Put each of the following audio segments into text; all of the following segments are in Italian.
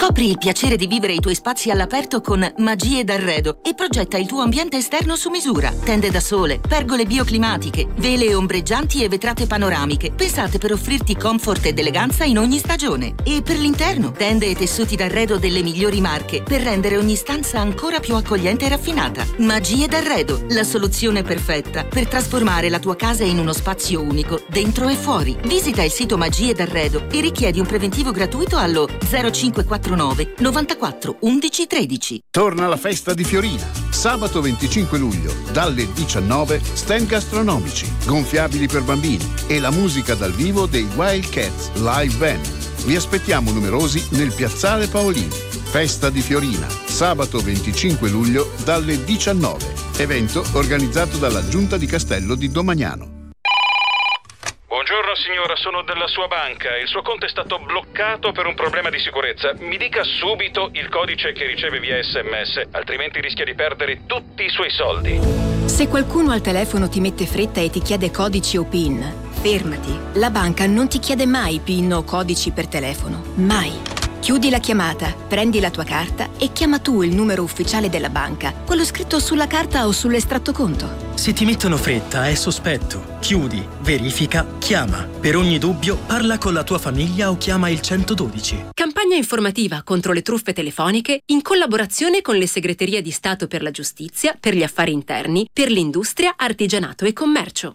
Scopri il piacere di vivere i tuoi spazi all'aperto con Magie d'Arredo e progetta il tuo ambiente esterno su misura. Tende da sole, pergole bioclimatiche, vele ombreggianti e vetrate panoramiche, pensate per offrirti comfort ed eleganza in ogni stagione. E per l'interno, tende e tessuti d'arredo delle migliori marche per rendere ogni stanza ancora più accogliente e raffinata. Magie d'Arredo, la soluzione perfetta per trasformare la tua casa in uno spazio unico, dentro e fuori. Visita il sito Magie d'Arredo e richiedi un preventivo gratuito allo 0549 94 11 13. Torna la festa di Fiorina. Sabato 25 luglio, dalle 19, stand gastronomici, gonfiabili per bambini e la musica dal vivo dei Wildcats Live Band. Vi aspettiamo numerosi nel Piazzale Paolini. Festa di Fiorina, sabato 25 luglio dalle 19. Evento organizzato dalla Giunta di Castello di Domagnano. Buongiorno signora, sono della sua banca. Il suo conto è stato bloccato per un problema di sicurezza. Mi dica subito il codice che riceve via SMS, altrimenti rischia di perdere tutti i suoi soldi. Se qualcuno al telefono ti mette fretta e ti chiede codici o PIN, fermati. La banca non ti chiede mai PIN o codici per telefono. Mai. Chiudi la chiamata, prendi la tua carta e chiama tu il numero ufficiale della banca, quello scritto sulla carta o sull'estratto conto. Se ti mettono fretta, è sospetto. Chiudi, verifica, chiama. Per ogni dubbio, parla con la tua famiglia o chiama il 112. Campagna informativa contro le truffe telefoniche in collaborazione con le segreterie di Stato per la Giustizia, per gli affari interni, per l'industria, artigianato e commercio.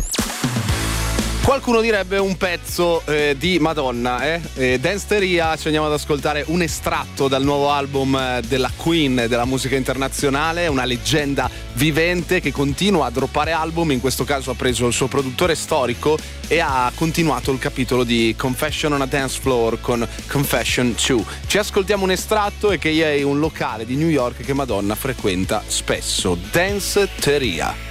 Qualcuno direbbe un pezzo di Madonna, Danceteria. Ci andiamo ad ascoltare un estratto dal nuovo album della Queen della musica internazionale, una leggenda vivente che continua a droppare album. In questo caso ha preso il suo produttore storico e ha continuato il capitolo di Confession on a Dance Floor con Confession 2. Ci ascoltiamo un estratto e che è un locale di New York che Madonna frequenta spesso, Danceteria.